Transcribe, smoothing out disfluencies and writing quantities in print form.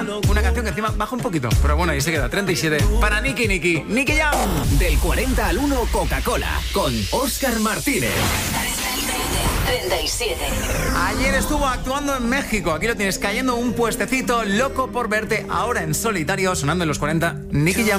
Una canción que encima baja un poquito, pero bueno, ahí se queda. 37 para Nicky Jam. Del 40 al 1, Coca-Cola, con Óscar Martínez. 37. Ayer estuvo actuando en México. Aquí lo tienes, cayendo un puestecito, loco por verte. Ahora en solitario, sonando en los 40, Nicky Jam.